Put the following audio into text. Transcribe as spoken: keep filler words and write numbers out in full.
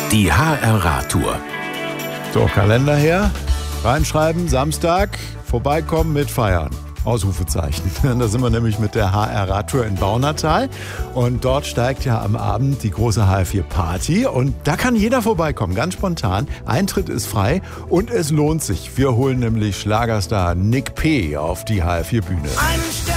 Die H R-Radtour. So, Kalender her, reinschreiben, Samstag, vorbeikommen mit Feiern. Ausrufezeichen. Da sind wir nämlich mit der H R-Radtour in Baunatal und dort steigt ja am Abend die große H R vier Party und da kann jeder vorbeikommen, ganz spontan. Eintritt ist frei und es lohnt sich. Wir holen nämlich Schlagerstar Nick P. auf die H R vier Bühne. Einen Stern